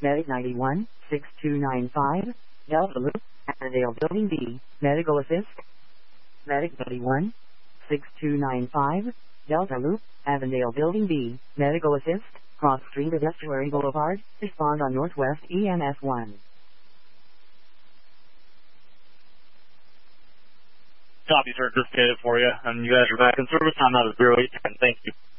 Medic 91, 6295, Delta Loop, Avondale Building B, Medical Assist. Medic 91, 6295, Delta Loop, Avondale Building B, Medical Assist, Cross Street of Estuary Boulevard, respond on Northwest EMS 1. Copy, sir. Just did it for you. And you guys are back in service. I'm out of 0810. Thank you.